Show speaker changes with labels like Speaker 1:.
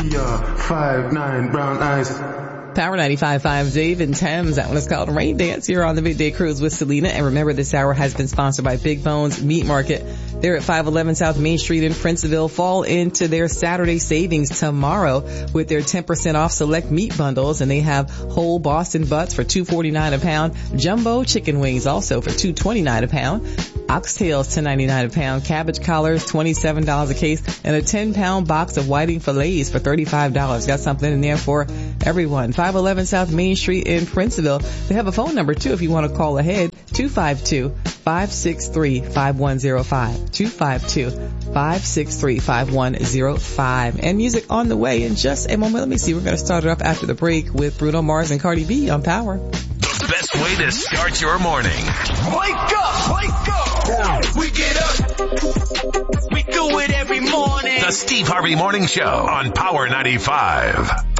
Speaker 1: PTR, 5'9", brown eyes.
Speaker 2: Power 95.5, Dave and Thames. That one is called Rain Dance here on the Midday Cruise with Selena. And remember, this hour has been sponsored by Big Bones Meat Market. They're at 511 South Main Street in Princeville. Fall into their Saturday savings tomorrow with their 10% off select meat bundles. And they have whole Boston butts for $2.49 a pound. Jumbo chicken wings also for $2.29 a pound. Oxtails $10.99 a pound. Cabbage collars $27 a case. And a 10-pound box of whiting fillets for $35. Got something in there for everyone. 511 South Main Street in Princeville. They have a phone number too if you want to call ahead. 252-563-5105. 252-563-5105. And music on the way in just a moment. Let me see. We're going to start it off after the break with Bruno Mars and Cardi B on Power.
Speaker 3: The best way to start your morning.
Speaker 4: Wake up! Wake up! We get up. We do it every morning.
Speaker 3: The Steve Harvey Morning Show on Power 95.